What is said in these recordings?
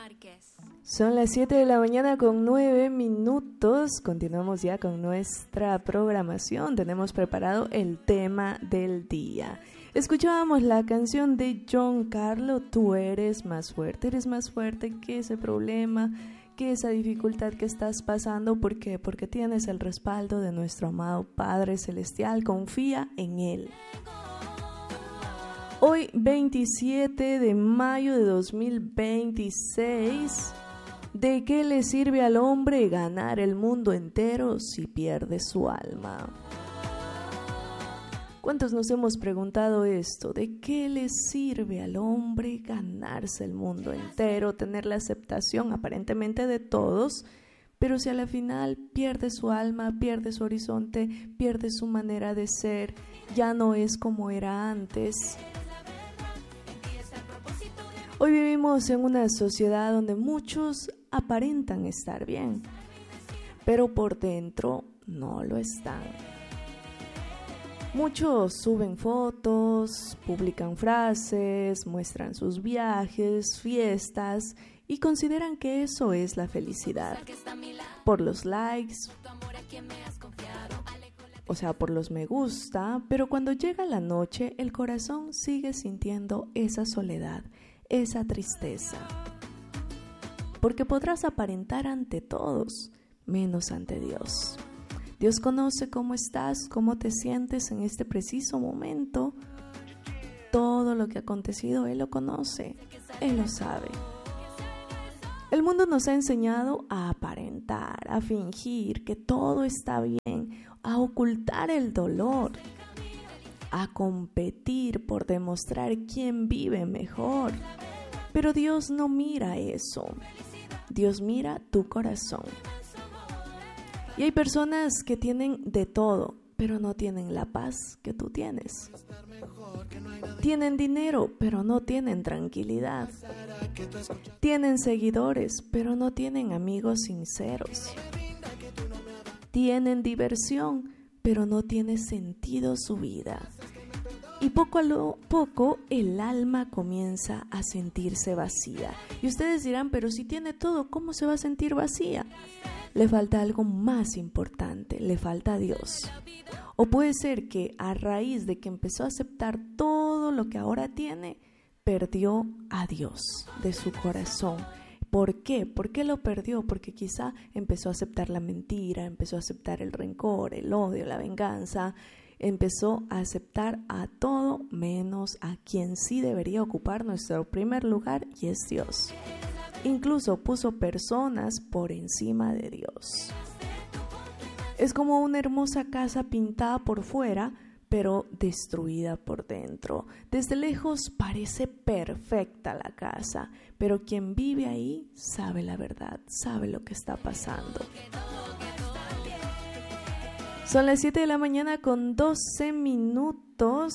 Son las 7 de la mañana con 9 minutos. Continuamos ya con nuestra programación. Tenemos preparado el tema del día. Escuchábamos la canción de John Carlo, Tú eres más fuerte que ese problema, que esa dificultad que estás pasando. ¿Por qué? Porque tienes el respaldo de nuestro amado Padre Celestial. Confía en Él. Hoy, 27 de mayo de 2026, ¿de qué le sirve al hombre ganar el mundo entero si pierde su alma? ¿Cuántos nos hemos preguntado esto? ¿De qué le sirve al hombre ganarse el mundo entero, tener la aceptación aparentemente de todos, pero si a la final pierde su alma, pierde su horizonte, pierde su manera de ser, ya no es como era antes? Hoy vivimos en una sociedad donde muchos aparentan estar bien, pero por dentro no lo están. Muchos suben fotos, publican frases, muestran sus viajes, fiestas y consideran que eso es la felicidad. Por los likes, o sea, por los me gusta, pero cuando llega la noche el corazón sigue sintiendo esa soledad, esa tristeza. Porque podrás aparentar ante todos, menos ante Dios. Dios conoce cómo estás, cómo te sientes en este preciso momento. Todo lo que ha acontecido, Él lo conoce, Él lo sabe. El mundo nos ha enseñado a aparentar, a fingir que todo está bien, a ocultar el dolor, a competir por demostrar quién vive mejor. Pero Dios no mira eso. Dios mira tu corazón. Y hay personas que tienen de todo, pero no tienen la paz que tú tienes. Tienen dinero, pero no tienen tranquilidad. Tienen seguidores, pero no tienen amigos sinceros. Tienen diversión, pero no tiene sentido su vida. Y poco a poco el alma comienza a sentirse vacía. Y ustedes dirán, pero si tiene todo, ¿cómo se va a sentir vacía? Le falta algo más importante, le falta a Dios. O puede ser que a raíz de que empezó a aceptar todo lo que ahora tiene, perdió a Dios de su corazón. ¿Por qué? ¿Por qué lo perdió? Porque quizá empezó a aceptar la mentira, empezó a aceptar el rencor, el odio, la venganza. Empezó a aceptar a todo menos a quien sí debería ocupar nuestro primer lugar, y es Dios. Incluso puso personas por encima de Dios. Es como una hermosa casa pintada por fuera, pero destruida por dentro. Desde lejos parece perfecta la casa, pero quien vive ahí sabe la verdad, sabe lo que está pasando. Son las 7 de la mañana con 12 minutos.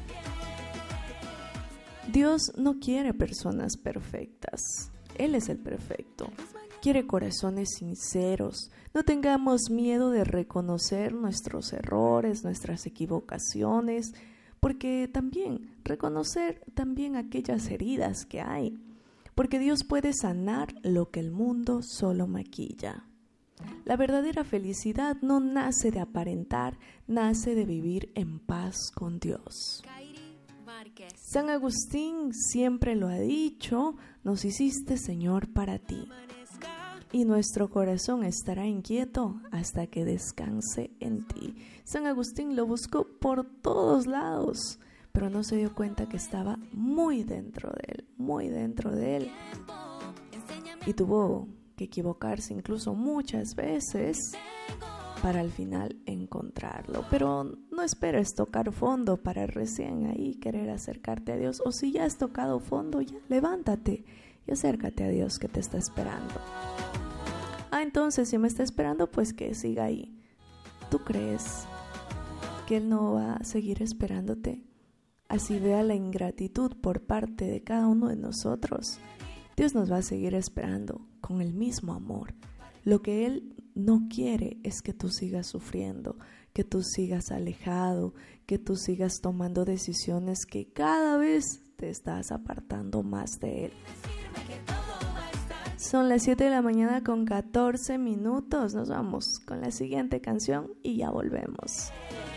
Dios no quiere personas perfectas. Él es el perfecto. Quiere corazones sinceros. No tengamos miedo de reconocer nuestros errores, nuestras equivocaciones, porque también reconocer también aquellas heridas que hay, porque Dios puede sanar lo que el mundo solo maquilla. La verdadera felicidad no nace de aparentar, nace de vivir en paz con Dios. San Agustín siempre lo ha dicho, nos hiciste Señor para ti, y nuestro corazón estará inquieto hasta que descanse en ti. San Agustín lo buscó por todos lados, pero no se dio cuenta que estaba muy dentro de él, y tuvo que equivocarse incluso muchas veces para al final encontrarlo. Pero no esperes tocar fondo para recién ahí querer acercarte a Dios. O si ya has tocado fondo, ya levántate y acércate a Dios que te está esperando. Entonces si me está esperando, pues que siga ahí. ¿Tú crees que Él no va a seguir esperándote? Así vea la ingratitud por parte de cada uno de nosotros. Dios nos va a seguir esperando con el mismo amor. Lo que Él no quiere es que tú sigas sufriendo, que tú sigas alejado, que tú sigas tomando decisiones que cada vez te estás apartando más de Él. Son las 7 de la mañana con 14 minutos. Nos vamos con la siguiente canción y ya volvemos.